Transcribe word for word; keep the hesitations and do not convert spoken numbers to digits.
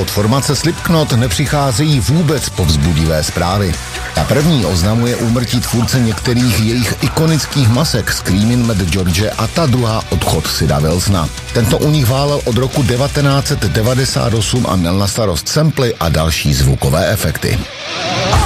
Od formace Slipknot nepřicházejí vůbec povzbudivé zprávy. Ta první oznamuje úmrtí tvůrce některých jejich ikonických masek Screamin' Mad George a ta druhá odchod Sida Wilsona. Tento u nich válel od roku devatenáct set devadesát osm a měl na starost samply a další zvukové efekty.